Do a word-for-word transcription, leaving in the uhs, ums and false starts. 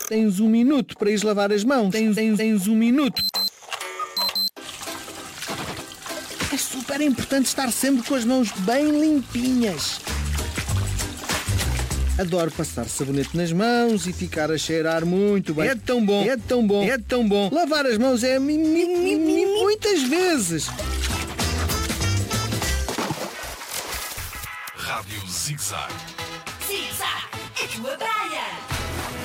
Tens um minuto para ir lavar as mãos. Tens, tens, tens um minuto. É super importante estar sempre com as mãos bem limpinhas. Adoro passar sabonete nas mãos e ficar a cheirar muito bem. É tão bom, é tão bom, é tão bom. Lavar as mãos é mi, mi, mi, mi, muitas vezes. Rádio Zig-Zag. Zig-Zag, a tua praia.